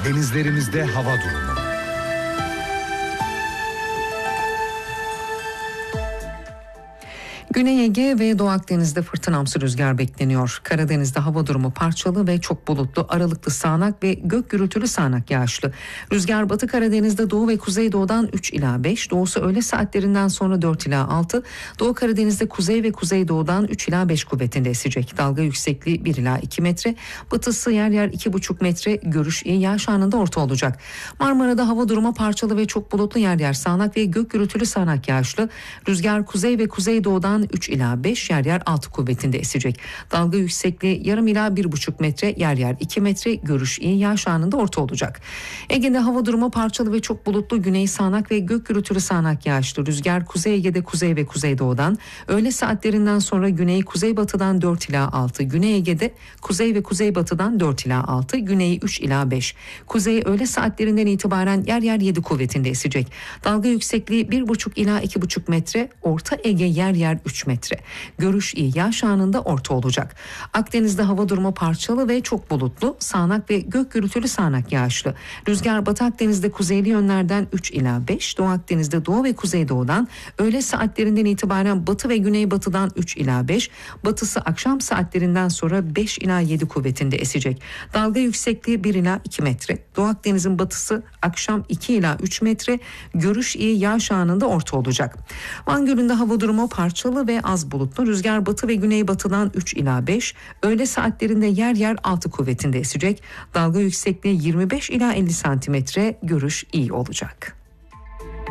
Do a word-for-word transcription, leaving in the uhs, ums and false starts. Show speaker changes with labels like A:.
A: Denizlerimizde hava durumu.
B: Güney Ege ve Doğu Akdeniz'de fırtınamsı rüzgar bekleniyor. Karadeniz'de hava durumu parçalı ve çok bulutlu, aralıklı sağanak ve gök gürültülü sağanak yağışlı. Rüzgar Batı Karadeniz'de doğu ve kuzeydoğudan üç ila beş, doğusu öğle saatlerinden sonra dört ila altı, Doğu Karadeniz'de kuzey ve kuzeydoğudan üç ila beş kuvvetinde esecek. Dalga yüksekliği bir ila iki metre, batısı yer yer iki buçuk metre, görüş iyi, yağış anında orta olacak. Marmara'da hava durumu parçalı ve çok bulutlu, yer yer sağanak ve gök gürültülü sağanak yağışlı. Rüzgar kuzey ve kuzeydoğudan üç ila beş, yer yer altı kuvvetinde esecek. Dalga yüksekliği yarım ila bir buçuk metre, yer yer iki metre, görüş iyi, yağış anında orta olacak. Ege'de hava durumu parçalı ve çok bulutlu, güney sağanak ve gök gürültülü sağanak yağışlı. Rüzgar Kuzey Ege'de kuzey ve kuzeydoğudan, öğle saatlerinden sonra güney kuzeybatıdan dört ila altı, Güney Ege'de kuzey ve kuzeybatıdan dört ila altı, güneyi üç ila beş. Kuzey öğle saatlerinden itibaren yer yer yedi kuvvetinde esecek. Dalga yüksekliği bir buçuk ila iki buçuk metre, Orta Ege yer yer üç metre. Görüş iyi, yağış anında orta olacak. Akdeniz'de hava durumu parçalı ve çok bulutlu, sağanak ve gök gürültülü sağanak yağışlı. Rüzgar Batı Akdeniz'de kuzeyli yönlerden üç ila beş, Doğu Akdeniz'de doğu ve kuzeydoğudan, öğle saatlerinden itibaren batı ve güneybatıdan üç ila beş, batısı akşam saatlerinden sonra beş ila yedi kuvvetinde esecek. Dalga yüksekliği bir ila iki metre. Doğu Akdeniz'in batısı akşam iki ila üç metre, görüş iyi, yağış anında orta olacak. Van Gölü'nde hava durumu parçalı ve az bulutlu. Rüzgar batı ve güneybatıdan üç ila beş, öğle saatlerinde yer yer altı kuvvetinde esecek. Dalga yüksekliği yirmi beş ila elli santimetre, görüş iyi olacak.